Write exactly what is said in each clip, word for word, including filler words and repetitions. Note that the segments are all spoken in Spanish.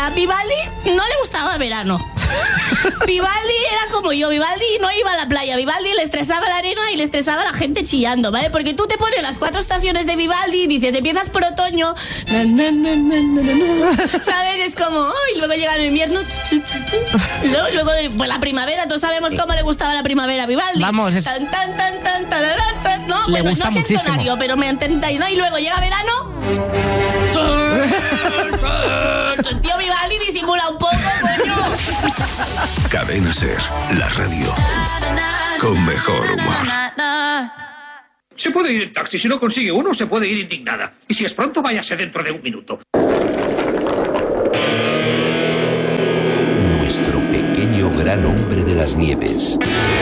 A Vivaldi no le gustaba el verano. Vivaldi era como yo, Vivaldi no iba a la playa, Vivaldi le estresaba la arena y le estresaba la gente chillando, ¿vale? Porque tú te pones las cuatro estaciones de Vivaldi y dices, empiezas por otoño, na, na, na, na, na, na, ¿sabes? Es como, oh, y luego llega el invierno, y luego, luego pues la primavera, todos sabemos cómo le gustaba la primavera a Vivaldi. Vamos, es... tan, tan, tan, tan, tan, tan, tan, no, le bueno, gusta no sé muchísimo. entonario, pero me entendáis, ¿no? Y luego llega verano. Tío, Vivaldi disimula un poco, coño. Cadena Ser, la radio con mejor humor. Se puede ir en taxi, si no consigue uno, se puede ir indignada. Y si es pronto, váyase dentro de un minuto. Nuestro pequeño gran hombre de las nieves.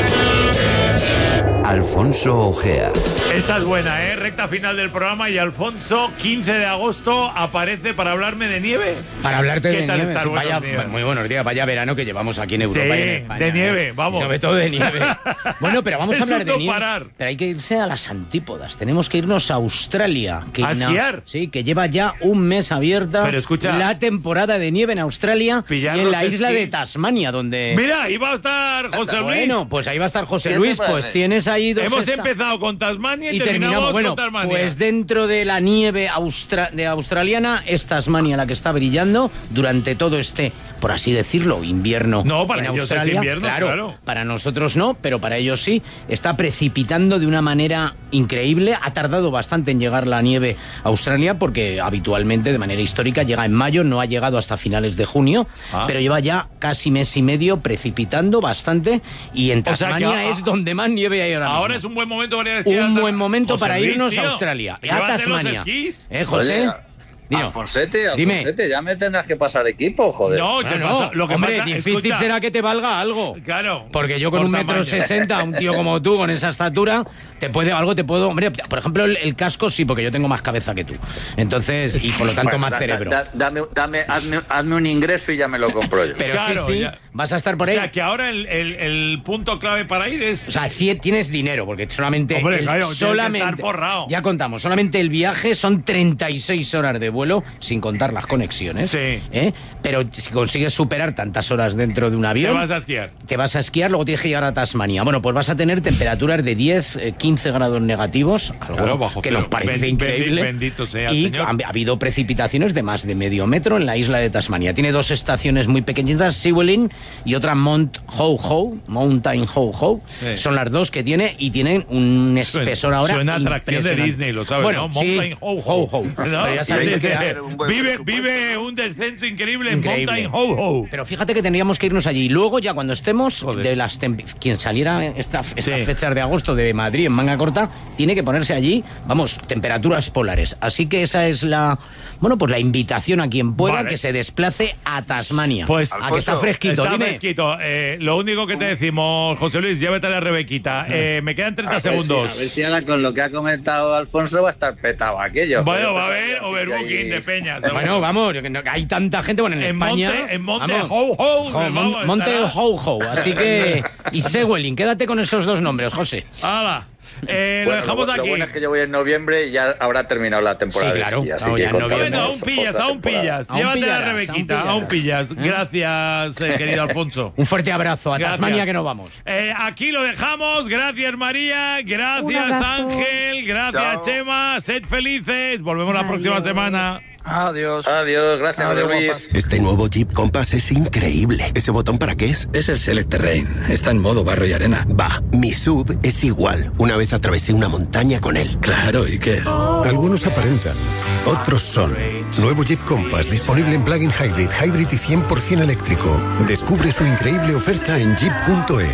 Alfonso Ojea. Esta es buena, ¿eh? Recta final del programa y Alfonso, quince de agosto, aparece para hablarme de nieve. Para hablarte de ¿Qué tal nieve. estás? Sí, Buenos vaya, días. muy buenos días. Vaya verano que llevamos aquí en Europa Sí, y en España. de nieve, ¿eh? vamos. Sobre todo de nieve. Bueno, pero vamos Es a hablar un de no nieve. parar. Pero hay que irse a las antípodas. Tenemos que irnos a Australia. Que ¿A na- esquiar? Sí, que lleva ya un mes abierta Pero escucha, la temporada de nieve en Australia y pillar en la los isla de esquís. Tasmania, donde... Mira, ahí va a estar José Luis. Bueno, pues ahí va a estar José ¿Qué te Luis. parece? Pues tienes ahí dos... Hemos esta- empezado con Tasmania y, Y terminamos, terminamos, bueno, con Tasmania. pues dentro de la nieve austra- de australiana es Tasmania la que está brillando durante todo este, por así decirlo, invierno. No, para en ellos es Australia. invierno, claro. Para nosotros no, pero para ellos sí. Está precipitando de una manera increíble. Ha tardado bastante en llegar la nieve a Australia porque habitualmente, de manera histórica, llega en mayo, no ha llegado hasta finales de junio, Ah. pero lleva ya casi mes y medio precipitando bastante y en O sea que Tasmania a- es donde más nieve hay ahora mismo. Ahora es un buen momento para ir a esquiar. Un buen momento José para Luis, irnos tío. a Australia, a Llévate los Tasmania. esquís. ¿Eh, José? Oye, Dino. Alfonsete, Dime. Alfonsete, ya me tendrás que pasar equipo, joder. No, te Bueno, pasa- lo que hombre, pasa, difícil escucha, será que te valga algo. Claro. Porque yo con por un metro tamaño. sesenta, un tío como tú, con esa estatura, te puede, algo te puedo... Hombre, por ejemplo, el, el casco sí, porque yo tengo más cabeza que tú. Entonces, y por lo tanto Bueno, más da- cerebro. da- dame, dame, hazme, hazme un ingreso y ya me lo compro yo. Pero Claro, sí, sí, ya. vas a estar por O ahí. sea, que ahora el, el- el punto clave para ir es... O sea, sí tienes dinero, porque solamente... Hombre, el- claro, tienes que solamente, estar forrado. Ya contamos, solamente el viaje son treinta y seis horas de vuelo, sin contar las conexiones. Sí. ¿eh? Pero si consigues superar tantas horas dentro de un te avión... vas a esquiar. Te vas a esquiar, luego tienes que llegar a Tasmania. Bueno, pues vas a tener temperaturas de diez, eh, quince grados negativos, algo Claro, bajo que cero. nos parece Ben- increíble. bendi- bendito sea el y Señor. ha, ha habido precipitaciones de más de medio metro en la isla de Tasmania. Tiene dos estaciones muy pequeñitas, Sewelin y otra Mount Ho Ho, Mountain Ho Ho. Sí. Son las dos que tiene y tienen un espesor ahora Suena atracción de impresionante. Disney, lo sabes, Bueno, ¿no? sí, Mountain Ho Ho. Ho Ho. ¿No? Pero ya sabéis Dice, que... un buen vive, presupuesto. vive un descenso increíble en Increíble. Mountain Ho Ho. Pero fíjate que tendríamos que irnos allí. Y luego, ya cuando estemos, Joder. de las temp- quien saliera esta, estas Sí. fechas de agosto de Madrid en manga corta, tiene que ponerse allí, vamos, temperaturas polares. Así que esa es la, bueno, pues la invitación a quien pueda Vale. que se desplace a Tasmania. Pues, a que está Alfonso, fresquito. Está Dime. fresquito. Eh, lo único que te decimos, José Luis, llévate a la Rebequita. Eh, me quedan treinta A ver si- segundos. a ver si ahora con lo que ha comentado Alfonso va a estar petado aquello. Bueno, joder, va a pues, haber así que overbooking ahí- de peñas. Bueno, vamos, que no- que hay tanta gente, bueno, en, En España... Monte- en Monte vamos. Ho Ho, Jo, vamos, Mon- Monte estará. Ho Ho. Así que... Y Sewelin, quédate con esos dos nombres, José. ¡Hala! Eh, Bueno, lo dejamos lo, aquí. lo bueno es que yo voy en noviembre y ya habrá terminado la temporada Sí, claro. de esquí, así Claro, que ya en contamos noviembre. Bueno, aún pillas, otra aún temporada. pillas. Aún Llévate a pillarás, la aún Rebequita, aún pillarás. pillas. ¿Eh? Gracias, eh, querido Alfonso. Un fuerte abrazo. A Gracias. Tasmania que nos vamos. Eh, aquí lo dejamos. Gracias, María. Un Gracias, abrazo. Ángel. Gracias, Chao. Chema. Sed felices. Volvemos la Adiós. próxima semana. Adiós. Adiós, gracias, Adiós, José Luis. guapas. Este nuevo Jeep Compass es increíble. ¿Ese botón para qué es? Es el Select Terrain. Está en modo barro y arena. Va, mi sub es igual. Una vez atravesé una montaña con él. Claro, ¿y qué? Algunos aparentan, otros son. Nuevo Jeep Compass disponible en plug-in hybrid, hybrid y cien por ciento eléctrico. Descubre su increíble oferta en jeep punto es.